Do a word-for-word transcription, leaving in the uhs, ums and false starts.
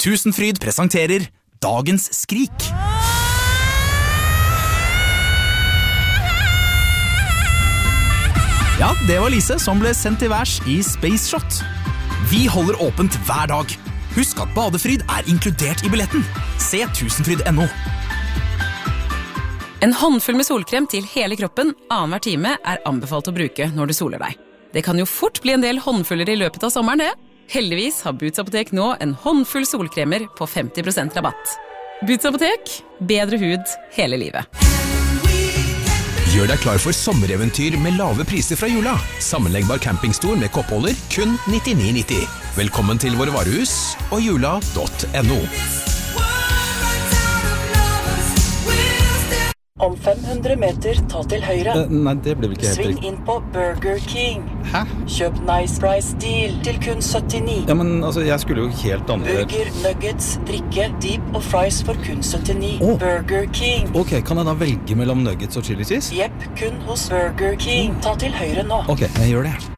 Tusenfryd presenterer Dagens skrik. Ja, det var Lise som ble sendt til værs i Space Shot. Vi holder åpent hver dag. Husk at badefryd er inkludert i billetten. Se tusenfryd punktum no. En håndfull med solkrem til hele kroppen annenhver time er anbefalt å bruke når du soler deg. Det kan jo fort bli en del håndfuller i løpet av sommeren, det. Heldigvis har Boots Apotek nå en håndfull solkremer på femti prosent rabatt. Boots Apotek, bedre hud hele livet. Gjør deg klar for sommereventyr med lave priser fra Jula. Sammenleggbar campingstol med koppholder, kun nittini nitti. Velkommen til våre varehus og jula punktum no. Om fem hundre meter, ta til høyre. Uh, nei, det ble vel ikke helt Sving riktig. inn på Burger King. Hæ? Kjøp Nice Price Deal til kun syttini. Ja, men altså, jeg skulle jo helt andre... Burger, nuggets, drikke, deep og fries for kun syttini. Åh. Burger King. Ok, kan jeg da velge mellom nuggets og chili cheese? Jepp, kun hos Burger King. Ta til høyre nå. Ok, jeg gjør det.